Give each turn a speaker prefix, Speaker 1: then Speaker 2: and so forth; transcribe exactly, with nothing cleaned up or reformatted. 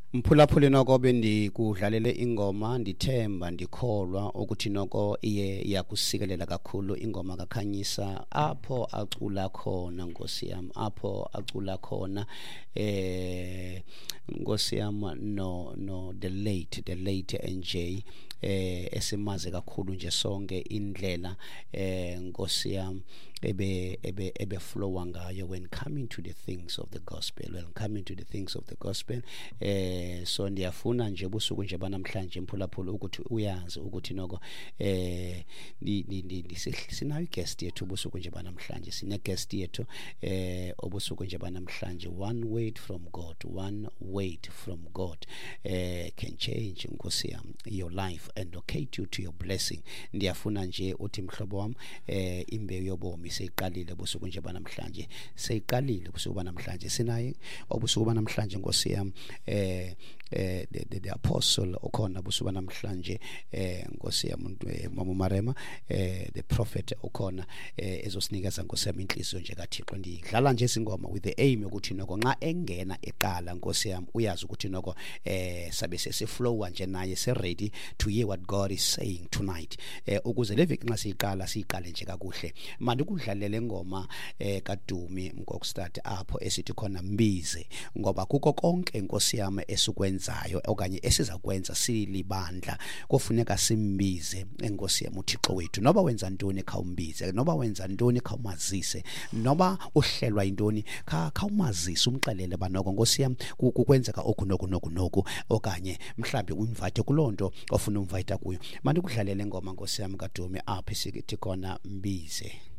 Speaker 1: Mphulaphuli noko bendikudlalele ingoma ndithemba ndikholwa ukuthi noko iye yakusikelela kakhulu ingoma kaKhanyisa apho acula khona Nkosi yami apho acula khona eh Nkosi yami no no the late the late N J eh esimaze kakhulu nje sonke indlela eh Nkosi yami ebe ebe ebe flow ngayo when coming to the things of the gospel when coming to the things of the gospel eh so ndiyafuna nje busuku nje banamhlanje Mphulaphuli ukuthi uyazi ukuthi noko eh sinayo guest yethu busuku nje banamhlanje sine guest yethu eh obusuku nje banamhlanje one word from God one word from God eh can change Nkosi yami your life and locate you to your blessing. Ndiyafuna nje uthi mhlobo wami eh imbewu yobomi seyiqalile busuku nje banamhlanje seyiqalile busuku banamhlanje sinaye obusuku banamhlanje Nkosi yami eh eh the, the apostle okhona busuku namhlanje eh Nkosi yami Mama Marema eh the prophet okhona eh ezosinikeza Nkosi yami inhliziyo nje kaThixo ndidlala nje izingoma with the aim ukuthi noko nxa engena eqala Nkosi yami uyazi ukuthi noko eh sabe sesiflow nje naye se ready to hear what God is saying tonight eh ukuze leviki nxa siqala siqale nje kakuhle manje ukudlalela ingoma eh kaDumi ngokustart apho esithi khona Mbize ngoba kuko konke Nkosi yami esukwenzayo okanye esizakwenza silibandla kufuneka simbize Nkosi yami uThixo wethu noba wenza ntoni khawumbize noba wenza ntoni khawumazise noba uhlelwa intoni kha khawumazise umxelele banoko Nkosi yami kukwenzeka okunoku noku noku okanye mhlambe uinvite kulonto ofuna umvite kuyo manje kudlalela ingoma Nkosi yami kaDumi apho sithi khona Mbize.